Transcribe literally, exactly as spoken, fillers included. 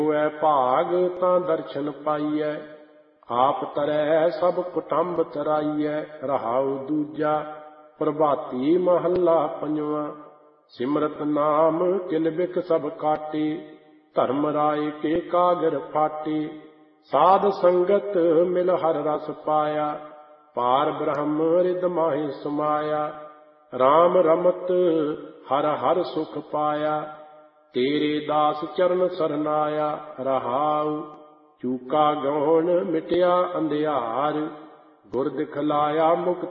ਹੋਇ ਭਾਗ ਤਾਂ ਦਰਸ਼ਨ ਪਾਈਐ, ਆਪ ਤਰੈ ਸਭ ਕੁਟੰਬ ਤਰਾਈਐ। ਰਹਾਉ ਦੂਜਾ ਪ੍ਰਭਾਤੀ ਮਹੱਲਾ ਪੰਜਵਾਂ। ਸਿਮਰਤ ਨਾਮ ਕਿਲ ਬਿਕ ਸਭ ਕਾਟੇ, ਧਰਮ ਰਾਏ ਕੇ ਕਾਗਰ ਫਾਟੇ। ਸਾਧ ਸੰਗਤ ਮਿਲ ਹਰ ਰਸ ਪਾਇਆ, ਪਾਰ ਬ੍ਰਹਮ ਰਿਦ ਮਾਹਿ ਸਮਾਇਆ। ਰਾਮ ਰਮਤ ਹਰ ਹਰ ਸੁਖ ਪਾਇਆ, ਤੇਰੇ ਦਾਸ ਚਰਨ ਸਰਨਾਇਆ। ਰਹਾਉ ਚੂਕਾ ਗਉਣ ਮਿਟਿਆ ਅੰਧਿਆਰ, ਗੁਰ ਦਿਖਲਾਇਆ ਮੁਕਤ